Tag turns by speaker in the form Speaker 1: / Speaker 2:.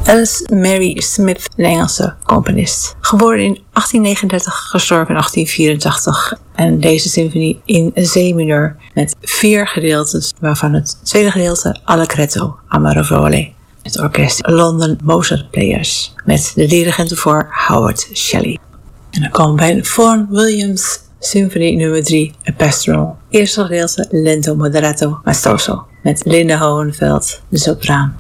Speaker 1: Alice Mary Smith, een Engelse componist. Geboren in 1839, gestorven in 1884. En deze symfonie in C-mineur met 4 gedeeltes, waarvan het tweede gedeelte Allegretto Amarovole. Het orkest London Mozart Players met de dirigent voor Howard Shelley. En dan komen we bij Vaughan Williams Symfonie nummer 3, A Pastoral. Eerste gedeelte Lento Moderato Maestoso met Linda Hohenfeld, de sopraan.